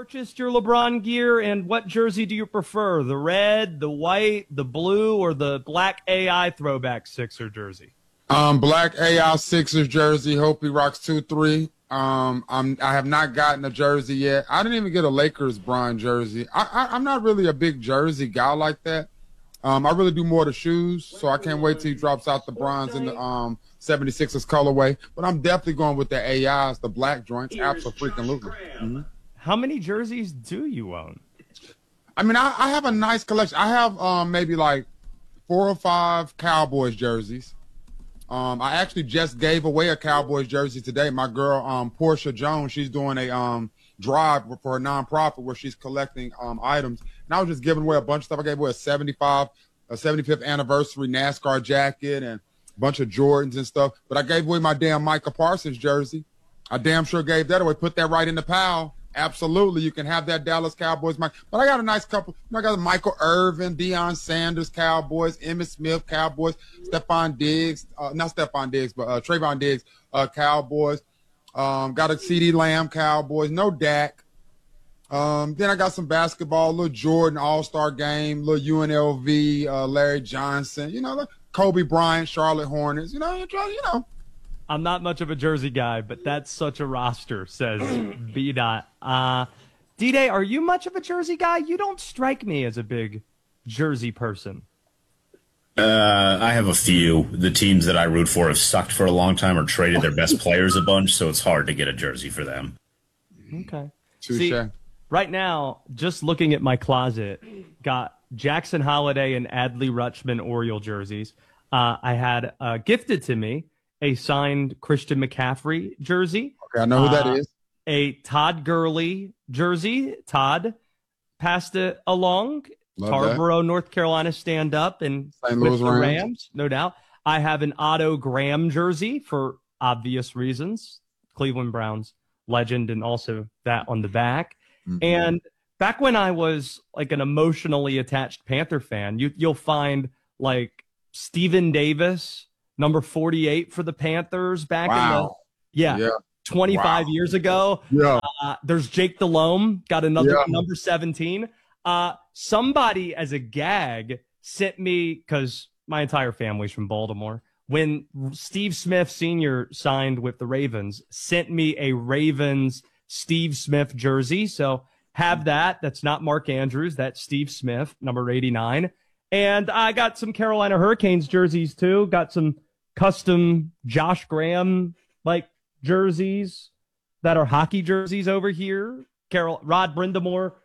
purchased your LeBron gear, and what jersey do you prefer? The red, the white, the blue, or the black AI throwback Sixer jersey? Black AI Sixers jersey. Hope he rocks 2-3. I have not gotten a jersey yet. I didn't even get a Lakers bronze jersey. I'm not really a big jersey guy like that. I really do more of the shoes, so I can't wait till he drops out the bronze in the 76ers colorway. But I'm definitely going with the AIs, the black joints. Absolutely. Mm-hmm. How many jerseys do you own? I mean, I have a nice collection. I have maybe like 4 or 5 Cowboys jerseys. I actually just gave away a Cowboys jersey today. My girl, Portia Jones, she's doing a drive for a nonprofit where she's collecting items. And I was just giving away a bunch of stuff. I gave away a 75th anniversary NASCAR jacket and a bunch of Jordans and stuff. But I gave away my damn Micah Parsons jersey. I damn sure gave that away. Put that right in the pile. Absolutely, you can have that Dallas Cowboys. But I got a nice couple. I got Michael Irvin, Deion Sanders Cowboys, Emmitt Smith Cowboys, Trayvon Diggs Cowboys. Got a CD Lamb Cowboys, no Dak. Then I got some basketball, little Jordan All-Star Game, little UNLV, Larry Johnson, Kobe Bryant, Charlotte Hornets, I'm not much of a jersey guy, but that's such a roster, says B-Dot. D-Day, are you much of a jersey guy? You don't strike me as a big jersey person. I have a few. The teams that I root for have sucked for a long time or traded their best players a bunch, so it's hard to get a jersey for them. Okay. Touche. See, right now, just looking at my closet, got Jackson Holiday and Adley Rutschman Oriole jerseys. I had gifted to me a signed Christian McCaffrey jersey. Okay, I know who that is. A Todd Gurley jersey. Todd passed it along. Love Tarboro, North Carolina, stand up and St. with Louis the Rams. Rams, no doubt. I have an Otto Graham jersey for obvious reasons. Cleveland Browns legend, and also that on the back. Mm-hmm. And back when I was like an emotionally attached Panther fan, you'll find like Steven Davis, number 48 for the Panthers back in the 25 years ago. Yeah. There's Jake Delhomme, got another number 17. Somebody as a gag sent me, because my entire family's from Baltimore, when Steve Smith Sr. signed with the Ravens, sent me a Ravens Steve Smith jersey. So have that. That's not Mark Andrews. That's Steve Smith, number 89. And I got some Carolina Hurricanes jerseys too. Got some custom Josh Graham jerseys that are hockey jerseys over here. Rod Brindamore